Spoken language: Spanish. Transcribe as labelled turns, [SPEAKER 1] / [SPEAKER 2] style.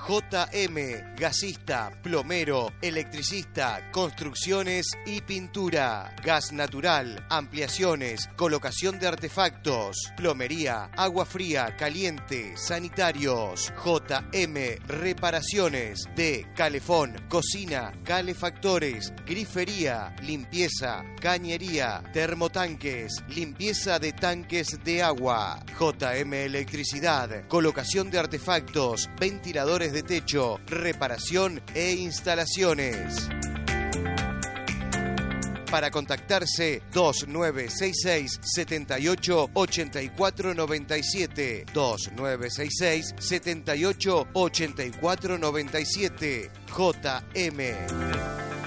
[SPEAKER 1] JM, gasista, plomero, electricista, construcciones y pintura. Gas natural, ampliaciones, colocación de artefactos, plomería, agua fría, caliente, sanitarios. JM, reparaciones de calefón, cocina, calefactores, grifería, limpieza, cañería, termotanques, limpieza de tanques de agua. JM Electricidad, colocación de artefactos, ventiladores de techo, reparación e instalaciones. Para contactarse 2966 78 84 97 2966 78 84 97 JM.